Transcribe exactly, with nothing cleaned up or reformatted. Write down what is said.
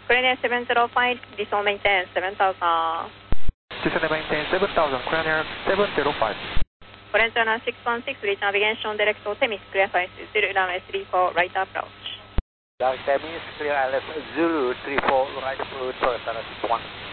Korean seven zero five, descend maintain seven thousand. Descend maintain seven thousand, Korean seven zero five. Korean six one six, reach navigation direct to Temis, clear flight zero, runway three four, right approach. Dark Temis, clear I L S Zulu three four, right approach, Toyota six one.